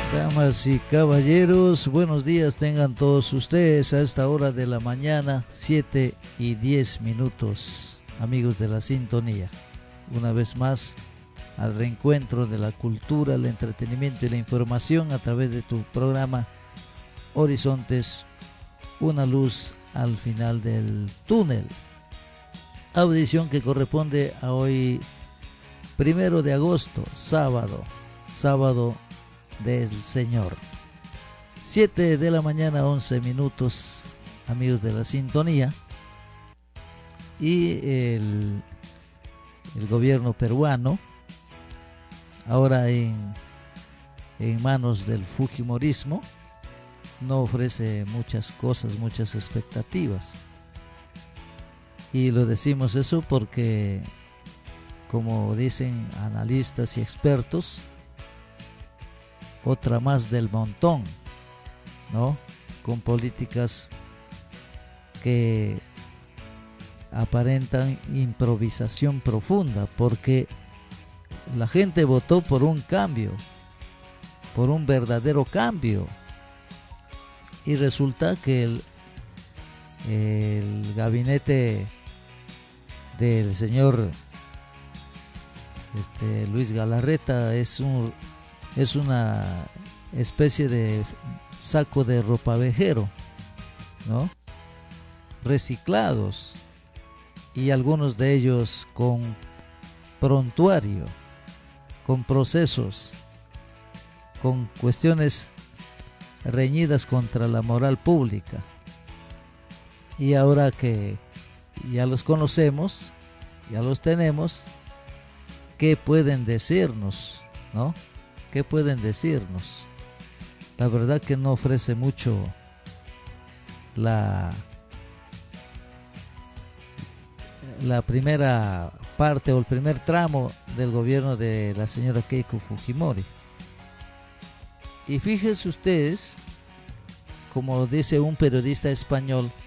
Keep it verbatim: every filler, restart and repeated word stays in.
Damas y caballeros, buenos días tengan todos ustedes a esta hora de la mañana, siete y diez minutos, amigos de la sintonía. Una vez más, al reencuentro de la cultura, el entretenimiento y la información a través de tu programa Horizontes, una luz al final del túnel. Audición que corresponde a hoy, primero de agosto, sábado, sábado del Señor. siete de la mañana, once minutos, amigos de la sintonía. Y el, el gobierno peruano, ahora en, en manos del fujimorismo, no ofrece muchas cosas, muchas expectativas. Y lo decimos eso porque, como dicen analistas y expertos, otra más del montón, ¿no? Con políticas que aparentan improvisación profunda, porque la gente votó por un cambio, por un verdadero cambio, y resulta que el, el gabinete del señor este, Luis Galarreta es un es una especie de saco de ropavejero, ¿no? Reciclados, y algunos de ellos con prontuario, con procesos, con cuestiones reñidas contra la moral pública. Y ahora que ya los conocemos, ya los tenemos, ¿qué pueden decirnos, no? ¿Qué pueden decirnos? La verdad que no ofrece mucho la, la primera parte o el primer tramo del gobierno de la señora Keiko Fujimori. Y fíjense ustedes, como dice un periodista español,